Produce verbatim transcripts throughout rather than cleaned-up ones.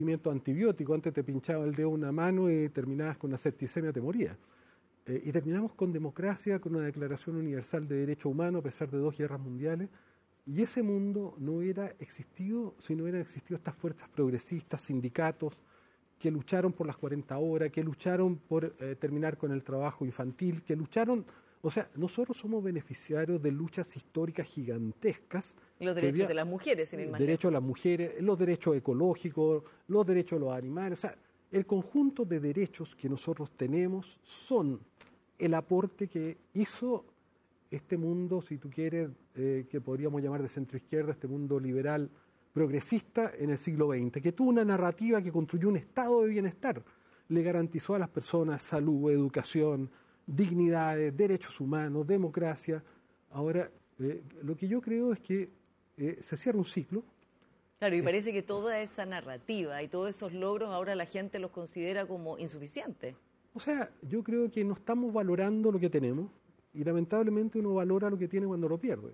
antibiótico, antes te pinchaba el dedo una mano y terminabas con una septicemia, te morías. Eh, y terminamos con democracia, con una Declaración Universal de Derechos Humanos, a pesar de dos guerras mundiales. Y ese mundo no hubiera existido si no hubieran existido estas fuerzas progresistas, sindicatos, que lucharon por las cuarenta horas, que lucharon por eh, terminar con el trabajo infantil, que lucharon... O sea, nosotros somos beneficiarios de luchas históricas gigantescas. Los derechos día, de las mujeres, sin ir más derechos de lejos. las mujeres, los derechos ecológicos, los derechos de los animales. O sea, el conjunto de derechos que nosotros tenemos son el aporte que hizo este mundo, si tú quieres, eh, que podríamos llamar de centro-izquierda, este mundo liberal progresista en el siglo veinte, que tuvo una narrativa que construyó un estado de bienestar, le garantizó a las personas salud, educación, dignidades, derechos humanos, democracia. Ahora, eh, lo que yo creo es que eh, se cierra un ciclo. Claro, y parece que toda esa narrativa y todos esos logros ahora la gente los considera como insuficientes. O sea, yo creo que no estamos valorando lo que tenemos y lamentablemente uno valora lo que tiene cuando lo pierde.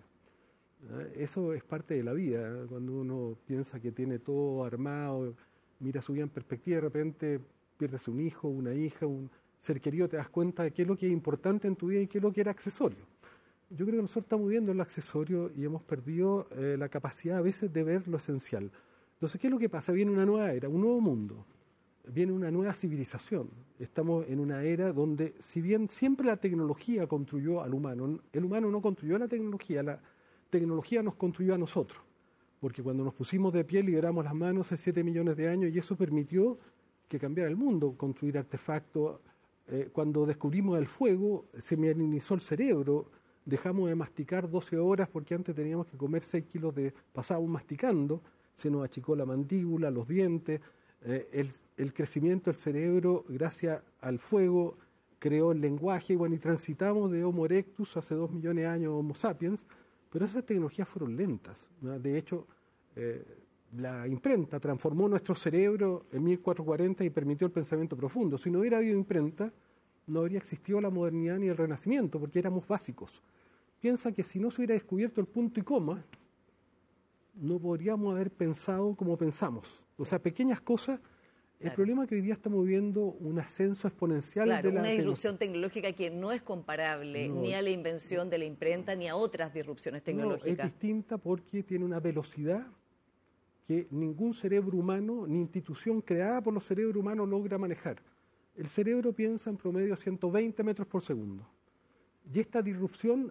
Eso es parte de la vida, cuando uno piensa que tiene todo armado, mira su vida en perspectiva, de repente pierdes un hijo, una hija, un ser querido, te das cuenta de qué es lo que es importante en tu vida y qué es lo que era accesorio. Yo creo que nosotros estamos viendo el accesorio y hemos perdido eh, la capacidad a veces de ver lo esencial. Entonces, ¿qué es lo que pasa? Viene una nueva era, un nuevo mundo, viene una nueva civilización. Estamos en una era donde, si bien siempre la tecnología construyó al humano, el humano no construyó la tecnología, la tecnología nos construyó a nosotros, porque cuando nos pusimos de pie liberamos las manos hace siete millones de años y eso permitió que cambiara el mundo, construir artefactos. Eh, cuando descubrimos el fuego, se mineralizó el cerebro, dejamos de masticar doce horas porque antes teníamos que comer seis kilos de... pasábamos masticando, se nos achicó la mandíbula, los dientes, eh, el, el crecimiento del cerebro, gracias al fuego, creó el lenguaje, bueno, y transitamos de Homo erectus hace dos millones de años a Homo sapiens, pero esas tecnologías fueron lentas, ¿no? De hecho, eh, la imprenta transformó nuestro cerebro en mil cuatrocientos cuarenta y permitió el pensamiento profundo. Si no hubiera habido imprenta, no habría existido la modernidad ni el renacimiento, porque éramos básicos. Piensa que si no se hubiera descubierto el punto y coma, no podríamos haber pensado como pensamos. O sea, pequeñas cosas. El claro. problema es que hoy día estamos viendo un ascenso exponencial claro, de la una disrupción tecnológica que no es comparable no, ni a la invención de la imprenta ni a otras disrupciones tecnológicas. No, es distinta porque tiene una velocidad que ningún cerebro humano ni institución creada por los cerebros humanos logra manejar. El cerebro piensa en promedio a ciento veinte metros por segundo. Y esta disrupción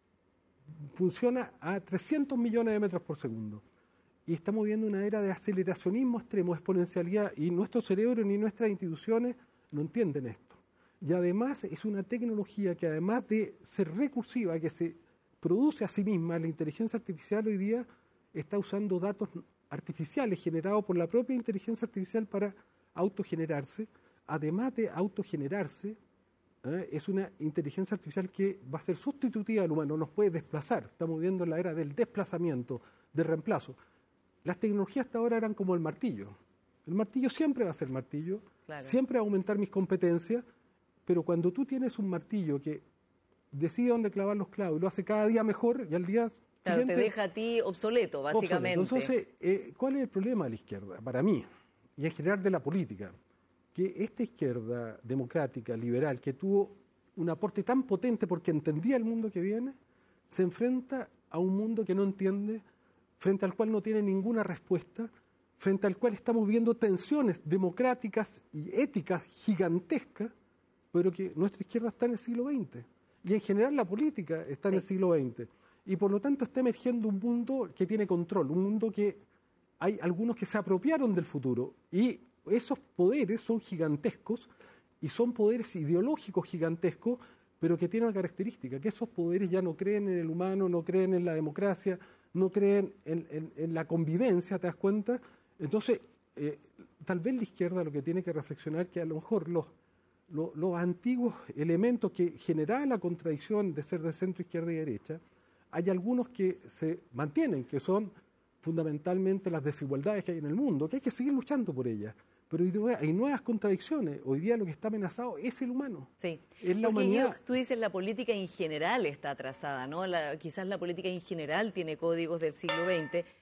funciona a trescientos millones de metros por segundo. Y estamos viendo una era de aceleracionismo extremo, exponencialidad, y nuestro cerebro ni nuestras instituciones no entienden esto. Y además es una tecnología que, además de ser recursiva, que se produce a sí misma, la inteligencia artificial hoy día está usando datos artificiales generados por la propia inteligencia artificial para autogenerarse. Además de autogenerarse, ¿eh? es una inteligencia artificial que va a ser sustitutiva al humano, nos puede desplazar. Estamos viendo la era del desplazamiento, del reemplazo. Las tecnologías hasta ahora eran como el martillo. El martillo siempre va a ser martillo, claro. siempre va a aumentar mis competencias, pero cuando tú tienes un martillo que decide dónde clavar los clavos y lo hace cada día mejor, y al día claro, siguiente... te deja a ti obsoleto, básicamente. Obsoleto. Entonces, eh, ¿cuál es el problema de la izquierda? Para mí, y en general de la política, que esta izquierda democrática, liberal, que tuvo un aporte tan potente porque entendía el mundo que viene, se enfrenta a un mundo que no entiende, frente al cual no tiene ninguna respuesta, frente al cual estamos viendo tensiones democráticas y éticas gigantescas, pero que nuestra izquierda está en el siglo veinte. Y en general la política está en sí. el siglo veinte. Y por lo tanto está emergiendo un mundo que tiene control, un mundo que hay algunos que se apropiaron del futuro. Y esos poderes son gigantescos y son poderes ideológicos gigantescos, pero que tienen una característica, que esos poderes ya no creen en el humano, no creen en la democracia, no creen en, en, en la convivencia, ¿te das cuenta? Entonces, eh, tal vez la izquierda lo que tiene que reflexionar que a lo mejor los, los, los antiguos elementos que generaban la contradicción de ser de centro, izquierda y derecha, hay algunos que se mantienen, que son fundamentalmente las desigualdades que hay en el mundo, que hay que seguir luchando por ellas. Pero hay nuevas contradicciones. Hoy día lo que está amenazado es el humano. Sí. Es la Porque humanidad. Yo, tú dices la política en general está atrasada, ¿no? La, quizás la política en general tiene códigos del siglo veinte,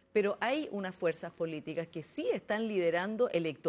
pero hay unas fuerzas políticas que sí están liderando electoralmente